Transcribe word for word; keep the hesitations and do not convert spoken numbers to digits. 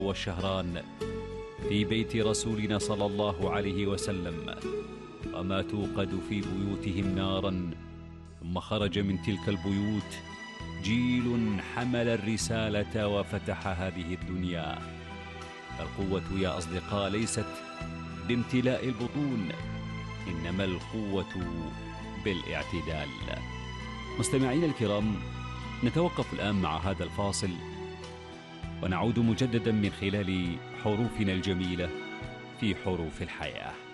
والشهران في بيت رسولنا صلى الله عليه وسلم، وما توقد في بيوتهم نارا، ثم خرج من تلك البيوت جيل حمل الرسالة وفتح هذه الدنيا. القوة يا أصدقاء ليست بامتلاء البطون، إنما القوة بالاعتدال. مستمعين الكرام، نتوقف الآن مع هذا الفاصل ونعود مجددا من خلال حروفنا الجميلة في حروف الحياة.